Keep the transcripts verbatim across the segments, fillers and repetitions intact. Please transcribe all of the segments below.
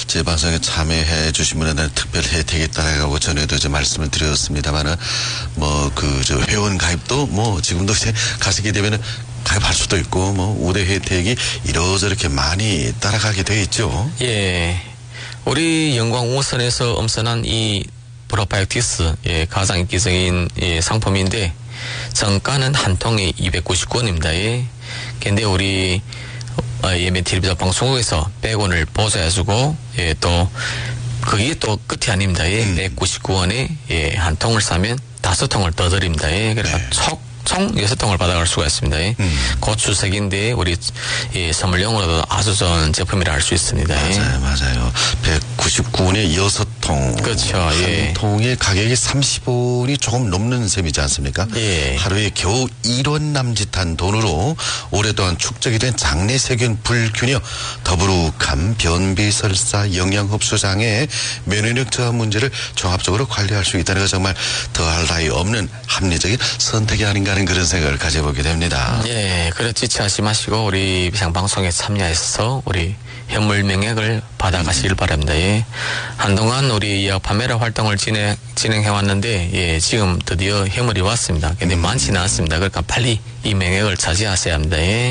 제 방송에 참여해 주신 분에 대한 특별 혜택이 있다라고 전에도 이제 말씀을 드렸습니다만은 뭐 그 저 회원 가입도 뭐 지금도 이제 가시게 되면은 가입할 수도 있고 뭐 우대 혜택이 이러저렇게 많이 따라가게 돼 있죠. 예. 우리 영광 오선에서 엄선한 이 프로바이오틱스 예, 가장 인기적인 예, 상품인데 정가는 한 통에 이백구십구 원입니다. 예. 근데 우리 어, 예매 텔레비전 방송국에서 백 원을 보조해주고 예, 또 그게 또 끝이 아닙니다. 예. 음. 백구십구 원에 예, 한 통을 사면 다섯 통을 더 드립니다. 예. 그러니까 네. 총 총 여섯 통을 받아갈 수가 있습니다. 예. 음. 고추색인데 우리 예, 선물용으로도 아주 좋은 제품이라 할 수 있습니다. 맞아요, 예. 맞아요. 백구십구 원에 여섯 통. 그렇죠. 한 예. 통의 가격이 삼십 원이 조금 넘는 셈이지 않습니까? 예. 하루에 겨우 일 원 남짓한 돈으로 오랫동안 축적이 된 장내 세균 불균형, 더부룩함, 변비, 설사, 영양 흡수 장애, 면역력 저하 문제를 종합적으로 관리할 수 있다는 것 정말 더할 나위 없는 합리적인 선택이 아닌가 하는 그런 생각을 가져보게 됩니다. 예, 그래 지체하지 마시고 우리 비상방송에 참여해서 우리 현물 명액을 받아가시길 음. 바랍니다. 예. 한동안 우리 예약 판매라 활동을 진행, 진행해 왔는데, 예, 지금 드디어 현물이 왔습니다. 근데 음. 많지는 않습니다. 그러니까 빨리 이 명액을 차지하셔야 합니다. 예.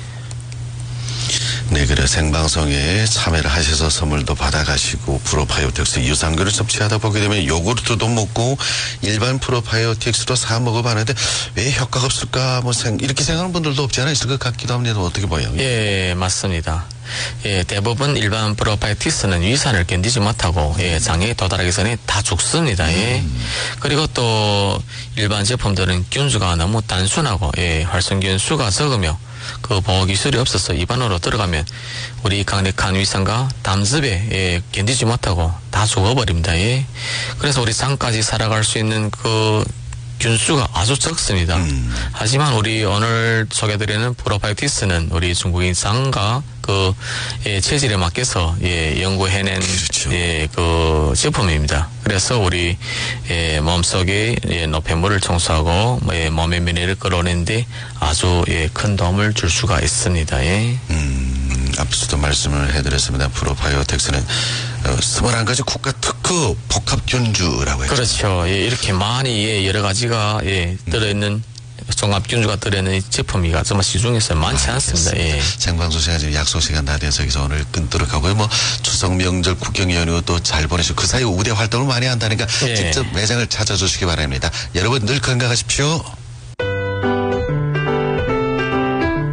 네, 그래 생방송에 참여를 하셔서 선물도 받아가시고 프로바이오틱스 유산균을 섭취하다 보게 되면 요구르트도 먹고 일반 프로바이오틱스도 사 먹어봤는데 왜 효과가 없을까 뭐 생, 이렇게 생각하는 분들도 없지 않아 있을 것 같기도 합니다. 어떻게 보여요? 예, 맞습니다. 예, 대부분 일반 프로바이오틱스는 위산을 견디지 못하고 예, 장애에 도달하기 전에 다 죽습니다. 예. 음. 그리고 또 일반 제품들은 균수가 너무 단순하고 예, 활성균 수가 적으며 그 보호 기술이 없어서 입안으로 들어가면 우리 강력한 위산과 담즙에 예, 견디지 못하고 다 죽어버립니다. 예. 그래서 우리 장까지 살아갈 수 있는 그 균수가 아주 적습니다. 음. 하지만 우리 오늘 소개드리는 프로바이오틱스는 우리 중국인 장과 그 예, 체질에 맞게서 예, 연구해낸 그렇죠. 예, 그 제품입니다. 그래서 우리 예, 몸속에 예, 노폐물을 청소하고 예, 몸의 면역을 끌어내는데 아주 예, 큰 도움을 줄 수가 있습니다. 예. 음, 앞서도 말씀을 해드렸습니다. 프로바이오틱스는 어, 스물한 가지 국가 특허 복합균주라고 했죠. 그렇죠. 예, 이렇게 많이 예, 여러 가지가 예, 들어있는 종합균주가 들어있는 제품이가 정말 시중에서 많지 아, 않습니다. 예. 생방송 시간 지금 약속 시간 다 돼서 여기서 오늘 끊도록 하고요. 뭐 추석 명절 국경 연휴 또 잘 보내시고 그 사이 우대 활동을 많이 한다니까 예. 직접 매장을 찾아주시기 바랍니다. 여러분 늘 건강하십시오.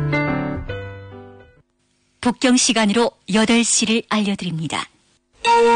북경 시간으로 여덟 시를 알려드립니다.